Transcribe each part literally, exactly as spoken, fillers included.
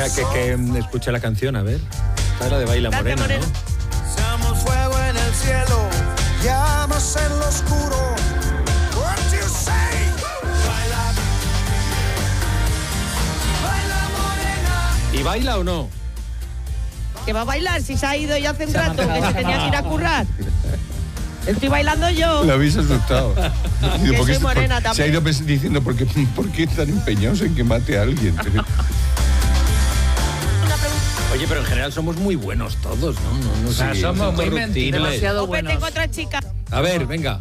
sea, que, que escuche la canción, a ver. Esta es la de Baila Morena, Morena, ¿no? Somos fuego en el cielo, llamas en lo oscuro. What you say? Baila, baila morena. ¿Y baila o no? ¿Que va a bailar si se ha ido ya hace un rato, que se tenía que ir a currar? Estoy bailando yo. Lo habéis asustado. Que soy morena también. Se ha ido diciendo, ¿por qué, ¿por qué están empeñados en que mate a alguien? Oye, pero en general somos muy buenos todos, ¿no? no, no o sea, sí, somos muy corruptibles. demasiado Ope, buenos. tengo otra chica. A ver, venga.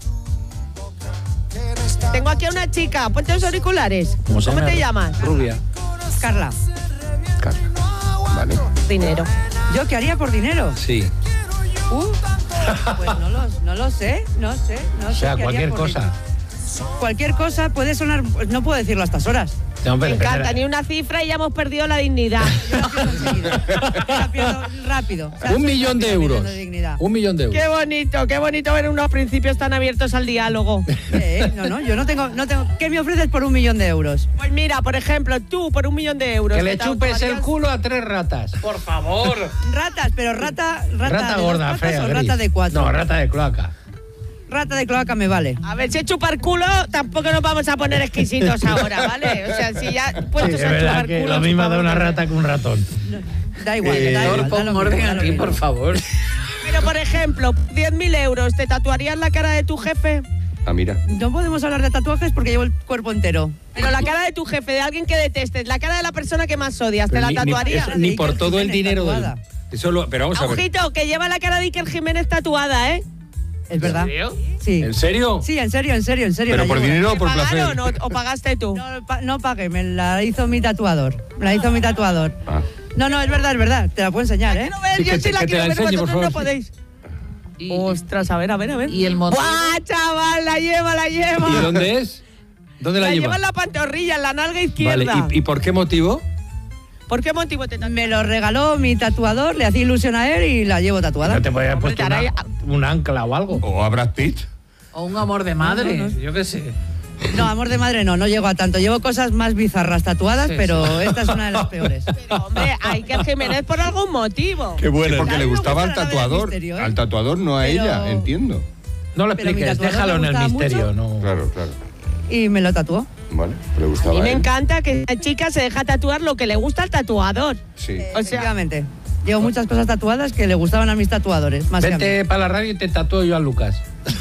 Tengo aquí a una chica. Ponte los auriculares. ¿Cómo, se ¿Cómo llama? te llamas? Rubia. Carla. Carla. Vale. Dinero. ¿Yo qué haría por dinero? Sí. Uh, pues no lo, no lo sé, no sé, no sé. O sea, qué haría cualquier por cosa. dinero. Cualquier cosa puede sonar, pues no puedo decirlo a estas horas. No, Me pero encanta, espera. ni una cifra y ya hemos perdido la dignidad. Yo la pierdo enseguida. La pierdo rápido. O sea, Un soy millón de rápida euros. perdiendo dignidad. Un millón de euros. Qué bonito, qué bonito ver unos principios tan abiertos al diálogo. Eh, no, no, yo no tengo, no tengo. ¿Qué me ofreces por un millón de euros? Pues mira, por ejemplo, tú por un millón de euros. Que le ¿te chupes el tomarías? culo a tres ratas. Por favor. Ratas, pero rata, rata, Rata de dos gorda, patas fea. o gris. rata de cuatro. No, rata de cloaca. Rata de cloaca me vale. A ver, si es chupar culo, tampoco nos vamos a poner exquisitos ahora, ¿vale? O sea, si ya puestos Sí, a es verdad chupar que culo. lo mismo da chupamos una culo. rata que un ratón. Da igual, Eh, da igual. Por da favor, lo mismo, orden da lo aquí, mismo. por favor. Pero, por ejemplo, diez mil euros, ¿te tatuarías la cara de tu jefe? Ah, mira. No podemos hablar de tatuajes porque llevo el cuerpo entero. Pero la cara de tu jefe, de alguien que detestes, la cara de la persona que más odias, ¿te Pero la ni- ni- tatuarías? eso, Ni por Iker todo el Jiménez dinero del... tatuada. Eso lo- pero vamos a ver. Ojito, que lleva la cara de Iker Jiménez tatuada, ¿eh? Es verdad. Sí. ¿En serio? Sí, en serio, en serio, en serio. ¿Pero la por llevo. dinero o ¿Te por placer? pagaron o, o pagaste tú? No, pa- no pagué, me la hizo mi tatuador. Me la hizo mi tatuador. Ah. No, no, es verdad, es verdad. Te la puedo enseñar, ¿eh? Quiero ver, Sí, yo que sí te- la que te quiero la ver, enseñe, por vosotros no favor. podéis. Y, Ostras, a ver, a ver, a ver. y el motivo. ¡Buah, chaval! La lleva, la lleva. ¿Y dónde es? ¿Dónde la, La lleva? lleva en la pantorrilla, en la nalga Vale, izquierda. ¿y, ¿y por qué motivo? ¿Por qué motivo te tatuaste? Me lo regaló mi tatuador, le hacía ilusión a él y la llevo tatuada. No te podías haber puesto Hombre, una- un ancla o algo. O a Brad Pitt. O un amor de madre. No, no, no. Yo qué sé. No, amor de madre no, no llego a tanto. Llevo cosas más bizarras tatuadas, Sí, pero esta es una de las peores. Pero, hombre, a Iker Jiménez por algún motivo. Qué bueno. Porque A le mí me gustaba al gusta la novela tatuador. misterio, ¿eh? Al tatuador, no a Pero- ella, entiendo. No lo Pero mi expliques, tatuador déjalo me en el gustaba misterio. mucho. No. Claro, claro. Y me lo tatuó. Vale, le A gustaba mí a me él. encanta que esta chica se deja tatuar lo que le gusta al tatuador. Sí. O sea- Efectivamente. Llevo muchas cosas tatuadas que le gustaban a mis tatuadores. Más que a mí. Vete para la radio y te tatúo yo a Lucas.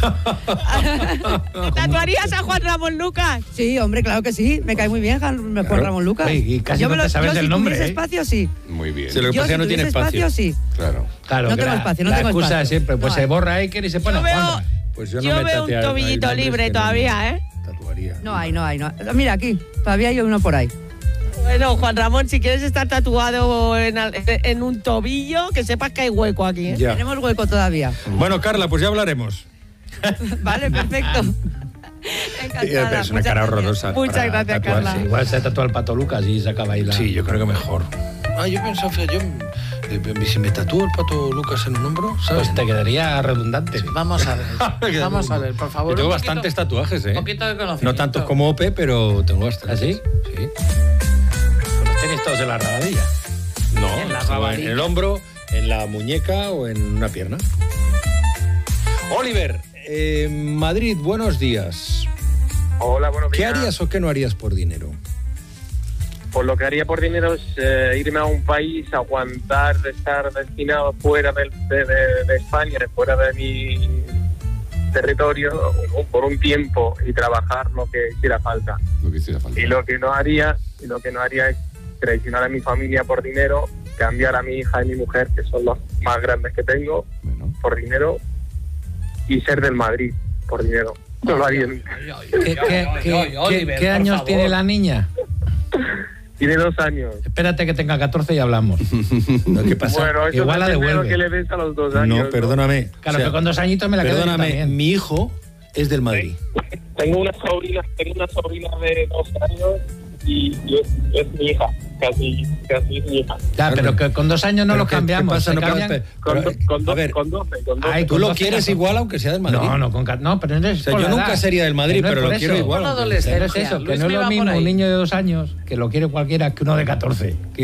¿Te tatuarías a Juan Ramón Lucas? Sí, hombre, claro que sí. Me cae muy bien Juan Juan Claro. Ramón Lucas. Oye, y casi yo no me te sabes yo del si nombre, tuviese ¿eh? espacio, sí. Muy bien. Se lo que Yo pasa es que si no tiene tuviese espacio. sí. Claro. Claro, No que tengo la- espacio, no la tengo excusa espacio. de siempre, pues No se hay. borra Iker y se pone Yo veo, Juanra. Pues yo no yo me veo un tatea- hay tobillito nombres libre que no todavía, ¿eh? Tatuaría. No hay, no hay, no hay. Mira aquí, todavía hay uno por ahí. Bueno, Juan Ramón, si quieres estar tatuado en, al- en un tobillo, que sepas que hay hueco aquí, ¿eh? Ya. Tenemos hueco todavía. Bueno, Carla, pues ya hablaremos. Vale, perfecto. Sí, Encantada. pero es una muchas cara gracias. horrorosa. Muchas para gracias, tatuarse. Carla. Igual se tatúa el pato Lucas y se acaba ahí la... Sí, yo creo que mejor. Ah, yo pensaba, yo, eh, si me tatúo el pato Lucas en un hombro, ¿sabes? Pues te quedaría redundante. Vamos a ver, vamos a ver, por favor. Yo tengo un poquito- bastantes tatuajes, ¿eh? Un poquito de conocimiento. No tantos como Ope, pero tengo bastantes. ¿Ah, sí? Sí. Pues los tenéis todos en la rabadilla. No, En la estaba en rabadilla. el hombro, en la muñeca o en una pierna. Oliver, eh, Madrid, buenos días. Hola, buenos ¿Qué días. harías o qué no harías por dinero? Pues lo que haría por dinero es eh, irme a un país, aguantar de estar destinado fuera del- de, de- de España, fuera de mi territorio, o- por un tiempo y trabajar lo que hiciera falta. Lo que hiciera falta. Y lo que no haría, y lo que no haría es traicionar a mi familia por dinero, cambiar a mi hija y mi mujer, que son los más grandes que tengo, Bueno. por dinero, y ser del Madrid por dinero. No lo haría nunca. ¿Qué, qué- qué- qué- qué años tiene la niña? Tiene dos años. Espérate que tenga catorce y hablamos. No, ¿qué pasa? Bueno, eso Igual la depende de lo devuelve. que le des a los dos años. No, perdóname. Claro, O sea, que con dos añitos me la quedo yo Perdóname, también. mi hijo es del Madrid. Tengo una sobrina, tengo una sobrina de dos años y, y es, es mi hija, casi, casi es mi hija. Ya, pero que con dos años no Pero los ¿qué- cambiamos. ¿Qué pasa? se No, cambian- pero- Con, pero, do- con, do- a ver, con doce, con doce. Ay, tú con lo doce, quieres catorce. igual aunque sea del Madrid. No, no, con, ca- no, pero no es O sea, por yo la nunca edad. sería del Madrid, Que no es pero por lo quiero eso. igual. Por la aunque- adolescencia. Pero es eso, que Luis no es me lo va por mismo ahí. un niño de dos años que lo quiere cualquiera que uno de catorce.